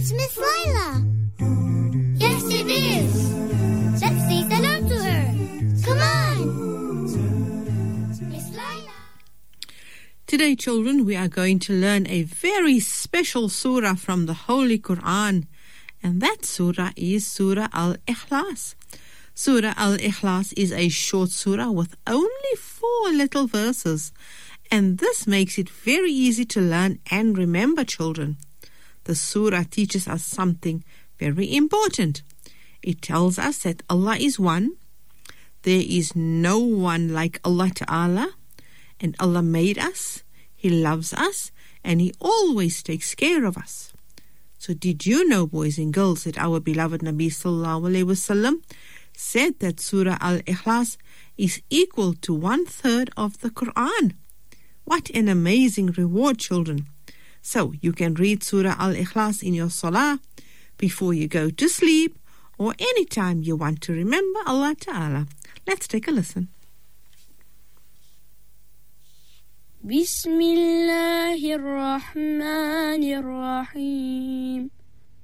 It's Miss Laila. Yes, it is. Let's say hello to her. Come on. Miss Laila. Today, children, we are going to learn a very special surah from the Holy Quran. And that surah is Surah Al-Ikhlas. Surah Al-Ikhlas is a short surah with only 4 little verses. And this makes it very easy to learn and remember, children. The surah teaches us something very important. It tells us that Allah is one. There is no one like Allah Ta'ala. And Allah made us. He loves us. And He always takes care of us. So did you know, boys and girls, that our beloved Nabi Sallallahu Alaihi Wasallam said that Surah Al-Ikhlas is equal to 1/3 of the Quran? What an amazing reward, children. So you can read Surah Al-Ikhlas in your salah before you go to sleep or any time you want to remember Allah Ta'ala. Let's take a listen. بسم الله الرحمن الرحيم